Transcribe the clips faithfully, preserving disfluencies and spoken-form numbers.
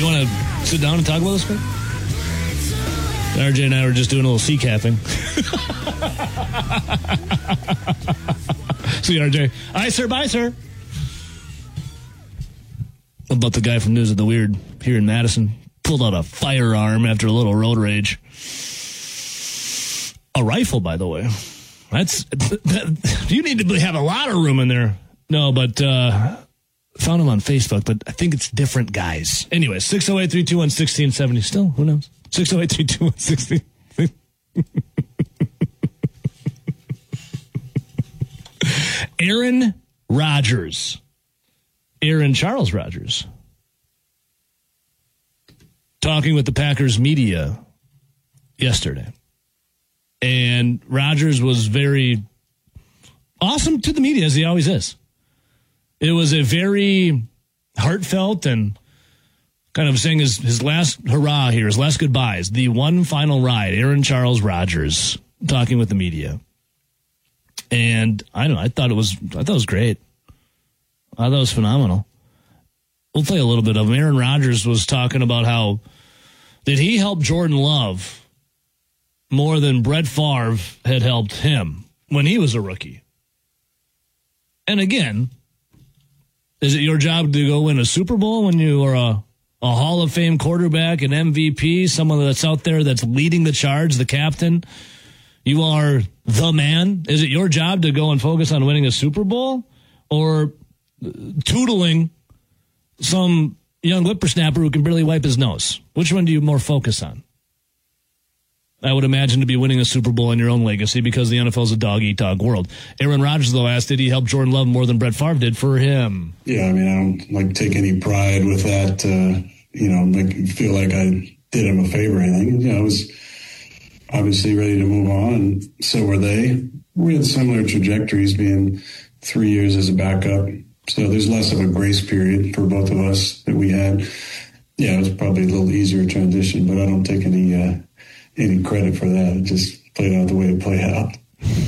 You want to sit down and talk about this, man? R J and I were just doing a little sea capping. See, R J. Aye, sir, bye, sir. About the guy from News of the Weird here in Madison. Pulled out a firearm after a little road rage. A rifle, by the way. That's that, you need to have a lot of room in there. No, but uh, found him on Facebook, but I think it's different guys. Anyway, six oh eight, three two one, one six seven zero. Still, who knows? six oh eight, three two one, one six seven zero. Aaron Rodgers. Aaron Charles Rodgers. Talking with the Packers media yesterday. And Rodgers was very awesome to the media, as he always is. It was a very heartfelt and kind of saying his, his last hurrah here, his last goodbyes, the one final ride, Aaron Charles Rodgers talking with the media. And I don't know, I thought it was I thought it was great. I thought it was phenomenal. We'll play a little bit of him. Aaron Rodgers was talking about how did he help Jordan Love more than Brett Favre had helped him when he was a rookie. And again, is it your job to go win a Super Bowl when you are a, a Hall of Fame quarterback, an M V P, someone that's out there that's leading the charge, the captain? You are the man. Is it your job to go and focus on winning a Super Bowl or tootling some young whippersnapper who can barely wipe his nose? Which one do you more focus on? I would imagine to be winning a Super Bowl in your own legacy because the N F L is a dog-eat-dog world. Aaron Rodgers, though, asked, did he help Jordan Love more than Brett Favre did for him? Yeah, I mean, I don't like take any pride with that. Uh, you know, like feel like I did him a favor or anything. You know, I was obviously ready to move on, and so were they. We had similar trajectories, being three years as a backup. So there's less of a grace period for both of us that we had. Yeah, it was probably a little easier transition, but I don't take any uh, any credit for that. It just played out the way it played out.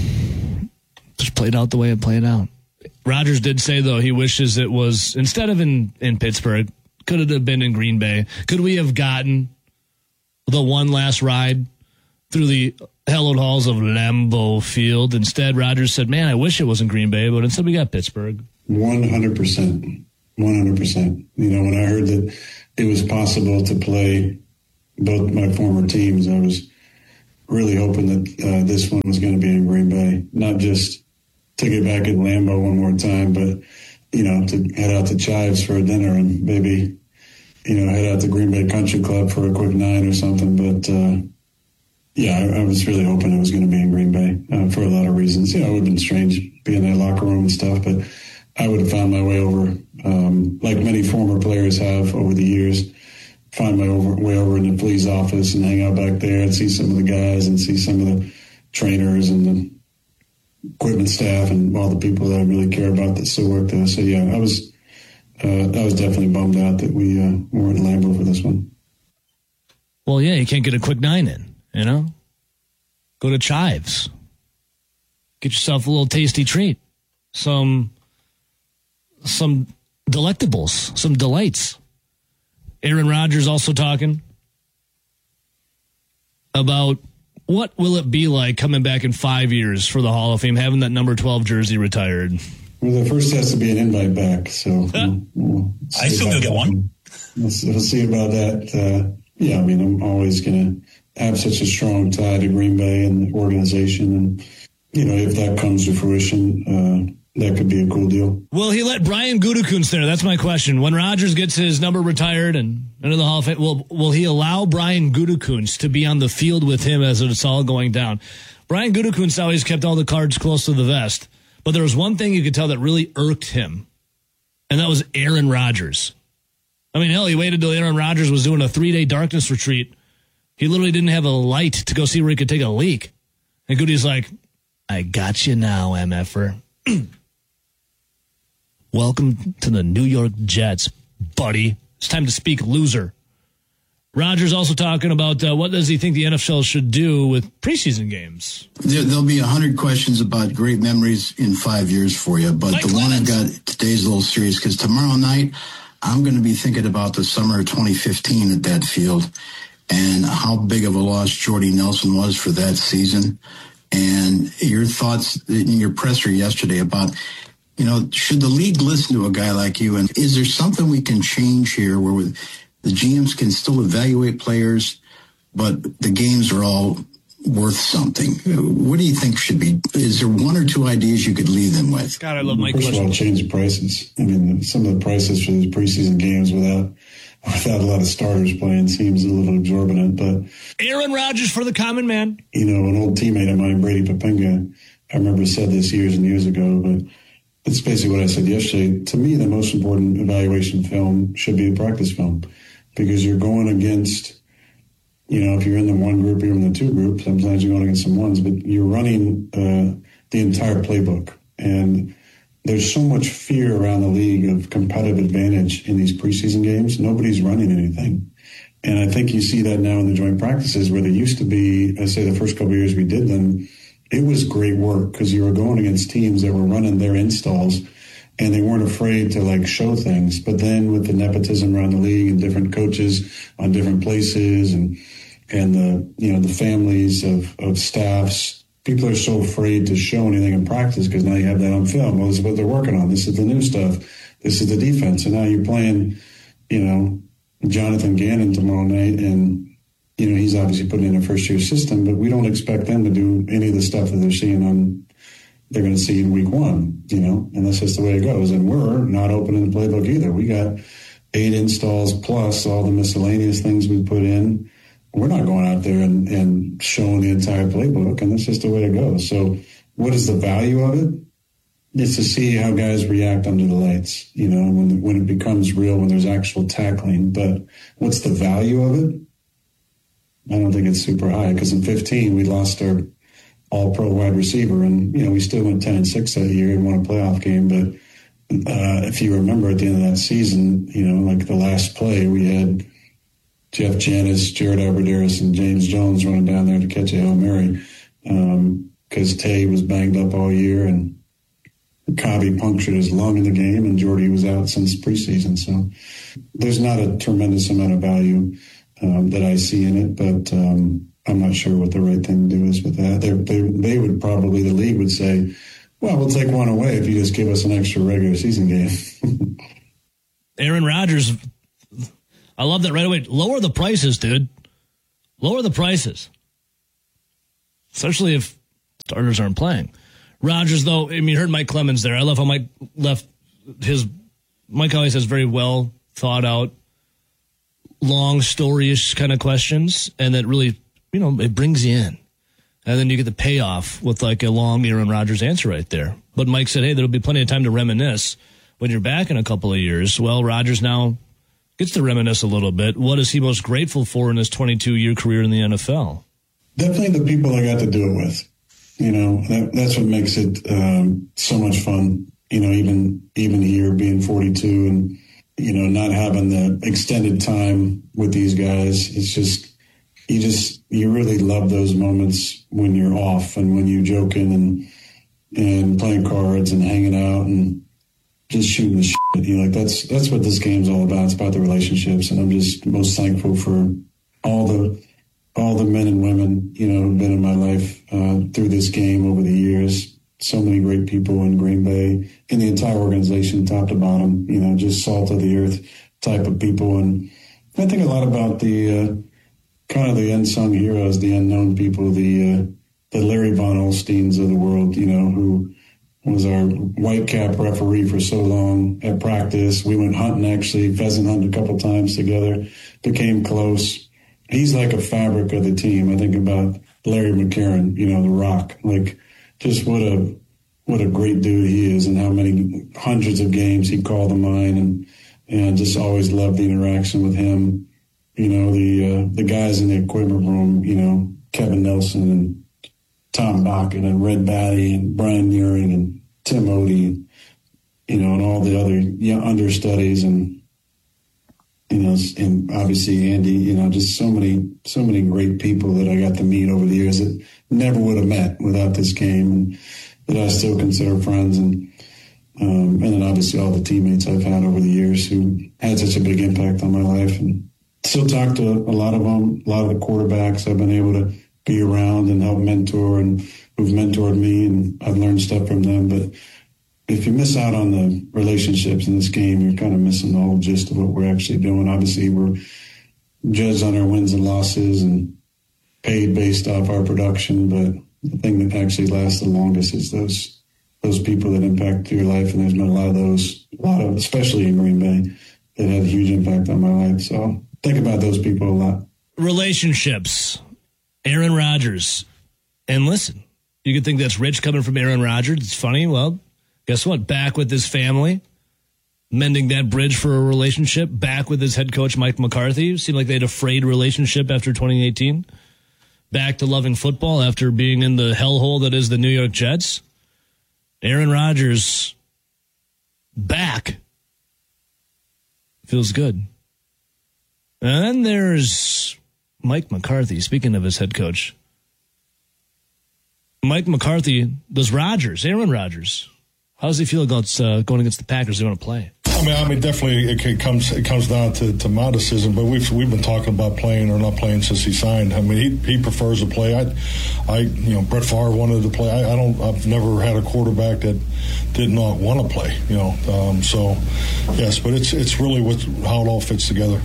Just played out the way it played out. Rodgers did say, though, he wishes it was, instead of in, in Pittsburgh, could it have been in Green Bay? Could we have gotten the one last ride through the hallowed halls of Lambeau Field? Instead, Rodgers said, man, I wish it was in Green Bay, but instead we got Pittsburgh. one hundred percent. one hundred percent. You know, when I heard that it was possible to play both my former teams, I was really hoping that uh, this one was going to be in Green Bay. Not just to get back in Lambeau one more time, but, you know, to head out to Chives for a dinner and maybe, you know, head out to Green Bay Country Club for a quick nine or something. But, uh, yeah, I, I was really hoping it was going to be in Green Bay uh, for a lot of reasons. You know, it would have been strange being in that locker room and stuff, but I would have found my way over, um, like many former players have over the years, find my over, way over in the Flea's office and hang out back there and see some of the guys and see some of the trainers and the equipment staff and all the people that I really care about that still work there. So, yeah, I was uh, I was definitely bummed out that we uh, weren't in Lambeau for this one. Well, yeah, you can't get a quick nine in, you know? Go to Chives. Get yourself a little tasty treat. Some... some delectables, some delights. Aaron Rodgers also talking about what will it be like coming back in five years for the Hall of Fame, having that number twelve jersey retired. Well, the first has to be an invite back, so huh? we'll, we'll I still gonna get one. We'll, we'll see about that. Uh, yeah, I mean, I'm always going to have such a strong tie to Green Bay and the organization, and you know, if that comes to fruition, uh, that could be a cool deal. Will he let Brian Gutekunst there? That's my question. When Rodgers gets his number retired and into the Hall of Fame, will, will he allow Brian Gutekunst to be on the field with him as it's all going down? Brian Gutekunst always kept all the cards close to the vest, but there was one thing you could tell that really irked him, and that was Aaron Rodgers. I mean, hell, he waited till Aaron Rodgers was doing a three-day darkness retreat. He literally didn't have a light to go see where he could take a leak. And Goody's like, I got you now, M F er. Welcome to the New York Jets, buddy. It's time to speak, loser. Rodgers also talking about uh, what does he think the N F L should do with preseason games. There, there'll be a hundred questions about great memories in five years for you, but Mike the Clemens. One I've got today is a little serious because tomorrow night I'm going to be thinking about the summer of twenty fifteen at that field and how big of a loss Jordy Nelson was for that season. And your thoughts in your presser yesterday about, you know, should the league listen to a guy like you? And is there something we can change here where we, the G Ms can still evaluate players, but the games are all worth something? What do you think should be? Is there one or two ideas you could leave them with? God, I love my question. First of all, change the prices. I mean, some of the prices for these preseason games without without a lot of starters playing seems a little exorbitant. But Aaron Rodgers for the common man. You know, an old teammate of mine, Brady Papinga, I remember said this years and years ago, but it's basically what I said yesterday. To me, the most important evaluation film should be the practice film, because you're going against, you know, if you're in the one group, you're in the two group. Sometimes you're going against some ones, but you're running uh, the entire playbook. And there's so much fear around the league of competitive advantage in these preseason games. Nobody's running anything. And I think you see that now in the joint practices where they used to be, I say the first couple of years we did them, it was great work because you were going against teams that were running their installs and they weren't afraid to like show things. But then with the nepotism around the league and different coaches on different places and and the, you know, the families of, of staffs, people are so afraid to show anything in practice because now you have that on film. Well, this is what they're working on. This is the new stuff. This is the defense. And now you're playing, you know, Jonathan Gannon tomorrow night. And, you know, he's obviously putting in a first-year system, but we don't expect them to do any of the stuff that they're seeing on, they're going to see in week one, you know, and that's just the way it goes. And we're not opening the playbook either. We got eight installs plus all the miscellaneous things we put in. We're not going out there and, and showing the entire playbook, and that's just the way it goes. So what is the value of it? It's to see how guys react under the lights, you know, when when it becomes real, when there's actual tackling. But what's the value of it? I don't think it's super high, because in fifteen we lost our all-pro wide receiver, and, you know, we still went ten and six that year and won a playoff game. But uh, if you remember at the end of that season, you know, like the last play, we had Jeff Janis, Jared Abbrederis, and James Jones running down there to catch a Hail Mary because um, Tay was banged up all year and Cobby punctured his lung in the game, and Jordy was out since preseason. So there's not a tremendous amount of value um, that I see in it, but um, I'm not sure what the right thing to do is with that. They, they, they would probably, the league would say, well, we'll take one away if you just give us an extra regular season game. Aaron Rodgers, I love that right away. Lower the prices, dude. Lower the prices. Especially if starters aren't playing. Rodgers, though, I mean, you heard Mike Clemens there. I love how Mike left his, Mike always has very well thought out, long story-ish kind of questions, and that really, you know, it brings you in. And then you get the payoff with like a long Aaron Rodgers answer right there. But Mike said, hey, there'll be plenty of time to reminisce when you're back in a couple of years. Well, Rodgers now gets to reminisce a little bit. What is he most grateful for in his twenty-two-year career in the N F L? Definitely the people I got to do it with. You know, that, that's what makes it um, so much fun. You know, even even here being forty-two and, you know, not having the extended time with these guys. It's just, you just, you really love those moments when you're off and when you're joking and and playing cards and hanging out and just shooting the shit. You know, like that's that's what this game's all about. It's about the relationships, and I'm just most thankful for all the all the men and women, you know, who've been in my life uh, through this game over the years. So many great people in Green Bay, in the entire organization, top to bottom. You know, just salt of the earth type of people, and I think a lot about the uh, kind of the unsung heroes, the unknown people, the uh, the Larry Von Olsteins of the world. You know, who was our white cap referee for so long at practice. We went hunting, actually, pheasant hunting a couple times together, became close. He's like a fabric of the team. I think about Larry McCarron, you know, the Rock. Like, just what a what a great dude he is, and how many hundreds of games he called to mind, and and just always loved the interaction with him. You know, the uh, the guys in the equipment room, you know, Kevin Nelson and Tom Bakken and Red Batty and Brian Nearing and Tim Odie, you know, and all the other you know, understudies, and, you know, and obviously Andy, you know, just so many, so many great people that I got to meet over the years that never would have met without this game, and that I still consider friends. And, um, and then obviously all the teammates I've had over the years who, had such a big impact on my life. And still talk to a lot of them, a lot of the quarterbacks I've been able to be around and help mentor and who've mentored me, and I've learned stuff from them. But if you miss out on the relationships in this game, you're kind of missing the whole gist of what we're actually doing. Obviously, we're judged on our wins and losses and paid based off our production, but the thing that actually lasts the longest is those those people that impact your life, and there's been a lot of those, a lot of, especially in Green Bay, that had a huge impact on my life. So think about those people a lot. Relationships, Aaron Rodgers. And listen, you could think that's rich coming from Aaron Rodgers. It's funny. Well, guess what? Back with his family, mending that bridge for a relationship, back with his head coach, Mike McCarthy. Seemed like they had a frayed relationship after twenty eighteen. Back to loving football after being in the hellhole that is the New York Jets. Aaron Rodgers back. Feels good. And then there's Mike McCarthy, speaking of his head coach. Mike McCarthy, does Rodgers, Aaron Rodgers, how does he feel about uh, going against the Packers they want to play? I mean, I mean, definitely it comes it comes down to, to my decision. But we've we've been talking about playing or not playing since he signed. I mean, he, he prefers to play. I, I, you know, Brett Favre wanted to play. I, I don't. I've never had a quarterback that did not want to play. You know, um, so yes, but it's it's really what how it all fits together.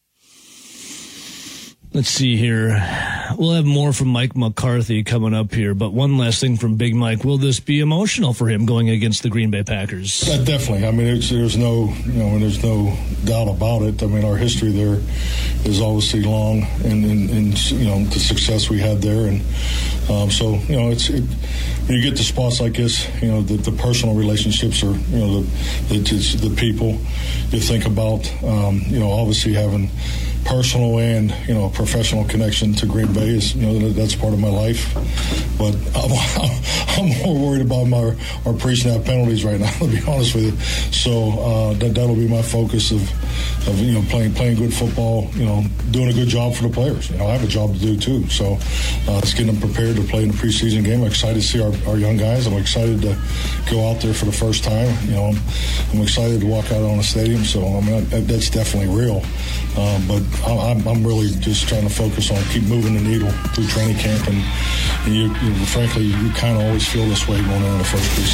Let's see here. We'll have more from Mike McCarthy coming up here, but one last thing from Big Mike. Will this be emotional for him going against the Green Bay Packers? Uh, definitely. I mean, it's, there's no, you know, there's no doubt about it. I mean, our history there is obviously long, and, and, and you know, the success we had there, and um, so you know, it's it, when you get to spots like this, you know, the, the personal relationships are, you know, the the, the people you think about, um, you know, obviously having personal and, you know, professional connection to Green Bay is, you know, that's part of my life. But I'm, I'm more worried about my our pre-snap penalties right now, to be honest with you. So uh, that that'll be my focus of, of you know, playing playing good football, you know, doing a good job for the players. You know, I have a job to do too. So uh, it's getting them prepared to play in the preseason game. I'm excited to see our, our young guys. I'm excited to go out there for the first time. You know, I'm, I'm excited to walk out on the stadium. So I mean, that, that's definitely real. Um, but I'm, I'm really just trying to focus on keep moving the needle through training camp, and, and you, you frankly, you kind of always feel this way going into the first preseason.